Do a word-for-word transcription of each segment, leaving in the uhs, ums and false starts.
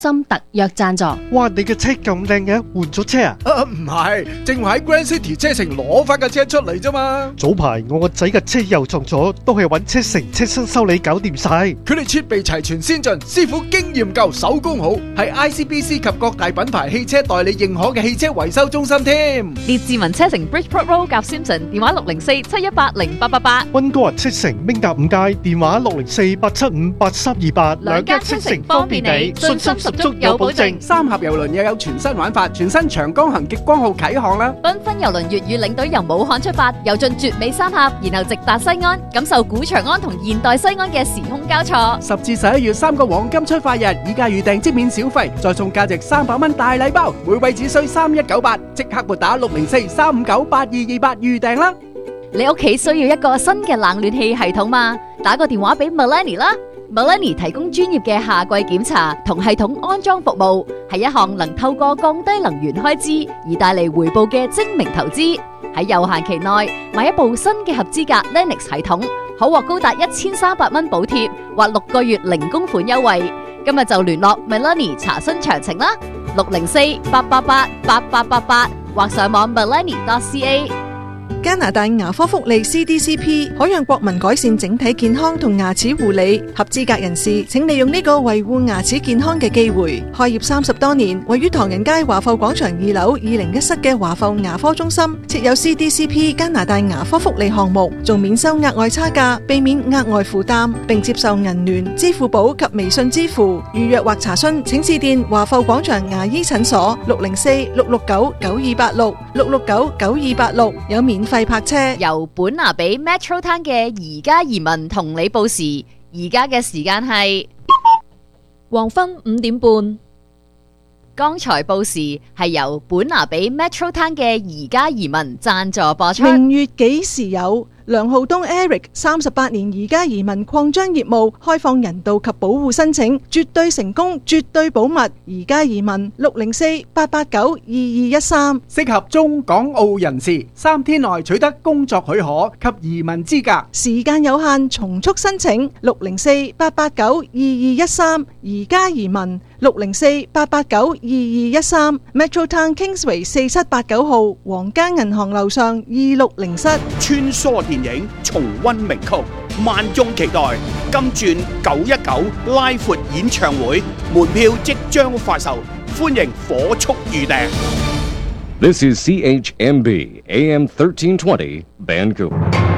針特約贊助。 哇！你嘅車咁靚嘅，換咗車啊？ 啊，唔係，正話喺 Grand City 車城攞翻架車出嚟啫嘛。 早排我個仔嘅車又撞咗，都係揾車城車身修理搞掂晒。 佢哋設備齊全先進，師傅經驗夠，手工好，係 I C B C 及各大品牌汽車代理認可嘅汽車維修中心添。 列治文車城 Bridgeport Road 夾 Simpson， 電話六零四七一八零八八八。 溫哥華車城明達五街，電話六零四八七五八三二八。 兩間車城方便你，信心十足有保證。 三峽郵輪又有全新玩法，全新長江行極光號啟航啦！ 繽紛郵輪粵語領隊由武漢出發，遊進絕美三峽，然後直達西安，感受古長安同現代西安嘅時空交錯。 十至十一月三個黃金出發日，以價預訂即免小費，再送價值三百蚊大禮包，每位只需三一九八，即刻撥打六零四三五九八二二八預訂啦！ 你屋企需要一個新嘅冷暖氣系統嗎？打個電話俾 Melanie 啦。Melanie 提供專業嘅夏季檢查同系統安裝服務，係一項能透過降低能源開支而帶嚟回報嘅精明投資。喺有限期內買一部新嘅合資格 Lennox 系統，可獲高達一千三百蚊補貼或六個月零供款優惠。今日就聯絡 Melanie 查詢詳情啦，六零四八八八八八八八或上網 melanie dot c a。 加拿大牙科福利 C D C P 可讓國民改善整體健康同牙齒護理。合資格人士請利用呢個維護牙齒健康嘅機會。開業三十多年，位於唐人街華埠廣場二樓二零一室嘅華埠牙科中心設有 C D C P 加拿大牙科福利項目，仲免收額外差價，避免額外負擔，並接受銀聯、支付寶及微信支付。預約或查詢請致電華埠廣場牙醫診所六零四六六九九二八六六六九九二八六，有免費泊車。 由本拿比 Metro Town 嘅而家移民同你報時，而家嘅時間係黃昏五點半。 剛才報時係由本拿比 Metro Town 嘅而家移民贊助播出。 明月幾時有？梁浩東 Eric 三十八年而家移民擴張業務，開放人道及保護申請，絕對成功，絕對保密。而家移民六零四八八九二二一三， 適合中港澳人士，三天內取得工作許可及移民資格。 時間有限，從速申請六零四八八九二二一三。而家移民六零四八八九二二一三。Metro Town Kingsway 四七八九號皇家銀行樓上二六零室。 穿梭電影重溫名曲，萬眾期待金鑽九一九拉闊演唱會，門票即將發售，歡迎火速預訂。 This is C H M B A M thirteen twenty Vancouver。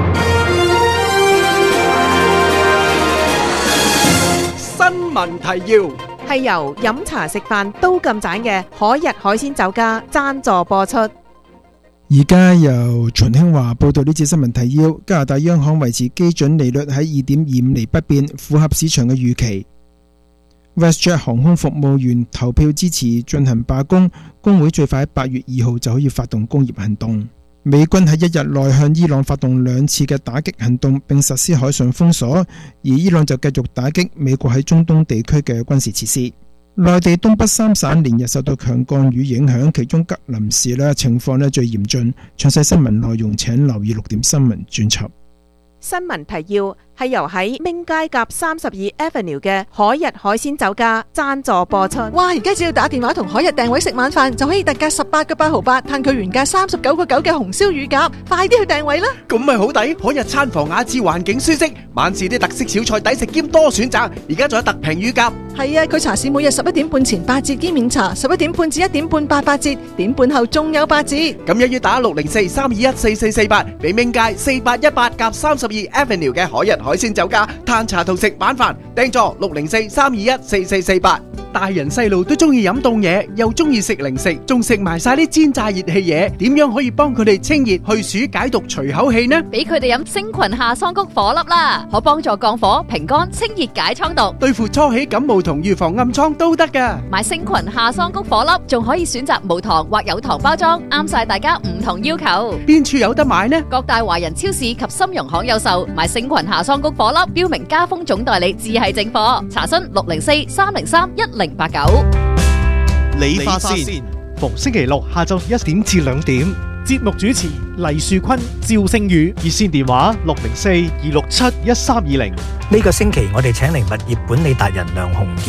新聞提要係由飲茶食飯都咁盞嘅海逸海鮮酒家贊助播出。 而家由秦興華報道呢節新聞提要。加拿大央行維持基準利率喺二點二五厘不變，符合市場嘅預期。WestJet 航空服務員投票支持進行罷工，工會最快喺八月二號就可以發動工業行動。美軍喺一日內向伊朗發動兩次嘅打擊行動，並實施海上封鎖，而伊朗就繼續打擊美國喺中東地區嘅軍事設施。內地東北三省連日受到強降雨影響，其中吉林市呢情況呢最嚴峻。詳細新聞內容請留意六點新聞專輯。 新聞提要係由喺明街夾三十二 Avenue 嘅海逸海鮮酒家贊助播出。 哇！而家只要打電話同海逸訂位食晚飯，就可以特價十八個八毫八，嘆佢原價三十九個九嘅紅燒乳鴿，快啲去訂位啦！ 咁咪好抵，海逸餐房雅致，環境舒適，晚市啲特色小菜抵食兼多選擇，而家仲有特平乳鴿。 係啊，佢茶市每日十一點半前八折兼免茶，十一點半至一點半八八折，點半後仲有八折。 咁一於打六零四三二一四四四八，俾明街四八一八夾三十二 Avenue 嘅海逸海鮮酒家嘆茶同食晚飯，訂座六零四三二一四四四八。大人細路都中意飲凍嘢，又中意食零食，仲食埋晒啲煎炸熱氣嘢，點樣可以幫佢哋清熱去暑解毒除口氣呢？ 俾佢哋飲星群夏桑菊火粒啦，可幫助降火平肝清熱解瘡毒， 對付初起感冒同預防暗瘡都得噶。 買星群夏桑菊火粒仲可以選擇無糖或有糖包裝，啱晒大家唔同要求。 邊處有得買呢？ 各大華人超市及深融行有售。買星群夏桑菊火粒，標明加豐總代理，只係正貨。查詢六零四三零三一零八九。 理髮線逢星期六下晝一點至兩點，節目主持黎樹坤、趙星宇，熱線電話六零四二六七一三二零。 呢個星期我哋請嚟物業管理達人梁鴻傑，同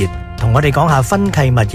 同我哋講下分契物業。